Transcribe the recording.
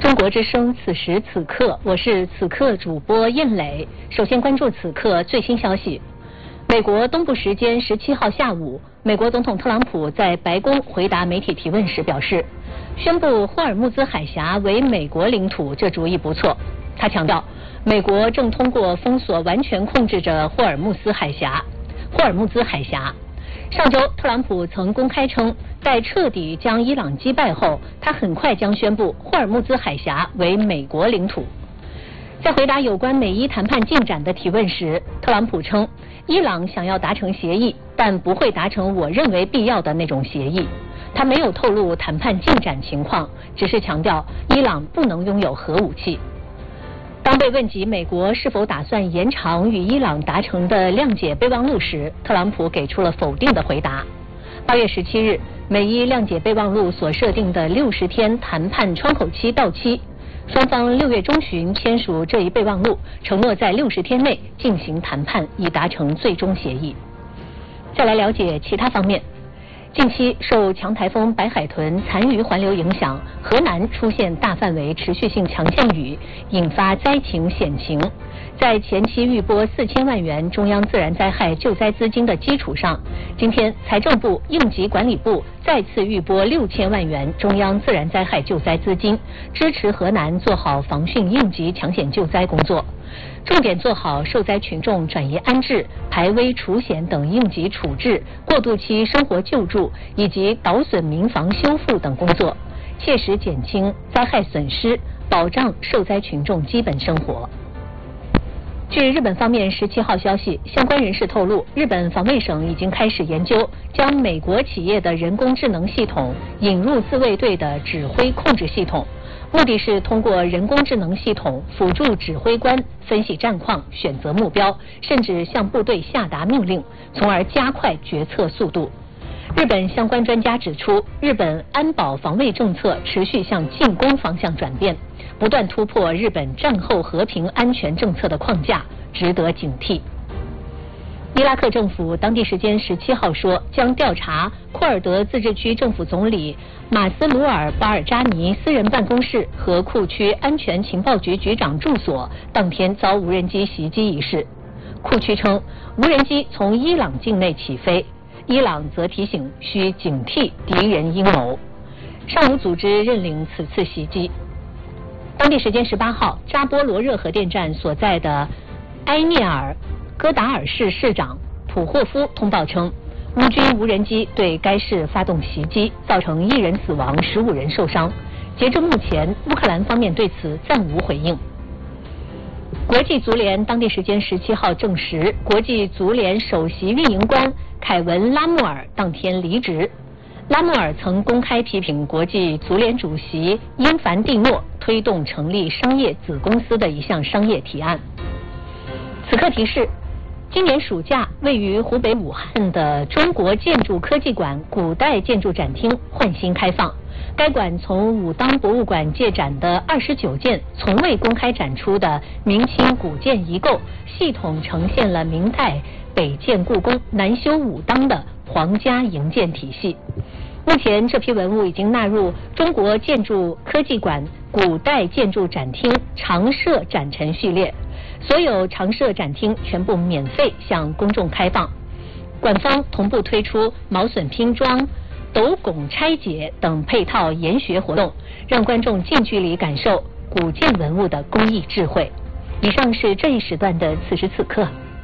中国之声，此时此刻，我是此刻主播燕磊。首先关注此刻最新消息。美国东部时间17号下午，美国总统特朗普在白宫回答媒体提问时表示，宣布霍尔木兹海峡为美国领土，这主意不错。他强调，美国正通过封锁完全控制着霍尔木兹海峡。上周，特朗普曾公开称，在彻底将伊朗击败后，他很快将宣布霍尔木兹海峡为美国领土。在回答有关美伊谈判进展的提问时，特朗普称，伊朗想要达成协议，但不会达成我认为必要的那种协议。他没有透露谈判进展情况，只是强调伊朗不能拥有核武器。当被问及美国是否打算延长与伊朗达成的谅解备忘录时，特朗普给出了否定的回答。8月17日，美伊谅解备忘录所设定的60天谈判窗口期到期，双方6月中旬签署这一备忘录，承诺在60天内进行谈判，以达成最终协议。再来了解其他方面。近期受强台风白海豚残余环流影响，河南出现大范围持续性强降雨，引发灾情险情。在前期预拨4000万元中央自然灾害救灾资金的基础上，今天财政部、应急管理部再次预拨6000万元中央自然灾害救灾资金，支持河南做好防汛应急抢险救灾工作，重点做好受灾群众转移安置、排危除险等应急处置、过渡期生活救助以及导损民房修复等工作，切实减轻灾害损失，保障受灾群众基本生活。据日本方面17号消息，相关人士透露，日本防卫省已经开始研究将美国企业的人工智能系统引入自卫队的指挥控制系统，目的是通过人工智能系统辅助指挥官分析战况、选择目标，甚至向部队下达命令，从而加快决策速度。日本相关专家指出，日本安保防卫政策持续向进攻方向转变，不断突破日本战后和平安全政策的框架，值得警惕。伊拉克政府当地时间17号说，将调查库尔德自治区政府总理马斯鲁尔·巴尔扎尼私人办公室和库区安全情报局局长住所当天遭无人机袭击一事。库区称，无人机从伊朗境内起飞，伊朗则提醒需警惕敌人阴谋，尚无组织认领此次袭击。当地时间18号，扎波罗热核电站所在的埃涅尔戈达尔市市长普霍夫通报称，乌军无人机对该市发动袭击，造成1人死亡，15人受伤。截至目前，乌克兰方面对此暂无回应。国际足联当地时间17号证实，国际足联首席运营官凯文·拉穆尔当天离职。拉穆尔曾公开批评国际足联主席因凡蒂诺推动成立商业子公司的一项商业提案。此刻提示，今年暑假位于湖北武汉的中国建筑科技馆古代建筑展厅换新开放。该馆从武当博物馆借展的29件从未公开展出的明清古建遗构，系统呈现了明代北建故宫、南修武当的皇家营建体系。目前这批文物已经纳入中国建筑科技馆古代建筑展厅常设展陈序列，所有常设展厅全部免费向公众开放。馆方同步推出毛榫拼装、斗拱拆解等配套研学活动，让观众近距离感受古建文物的工艺智慧。以上是这一时段的此时此刻。